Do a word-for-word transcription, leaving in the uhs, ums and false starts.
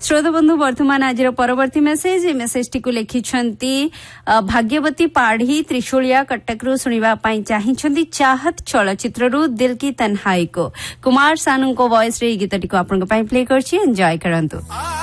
श्रोता बंधु वर्तमान आज परवर्ती मेसेज ए मेसेज टी को लिखिछंती भाग्यवती पाढ़ी त्रिशूलिया कटकरू सुनिबा पई चाहिछंती चाहत चलचित्ररू दिल की तन्हाई को कुमार सानू को वॉइस रे गीतटी को आपन पई प्ले करछि एन्जॉय करंतु।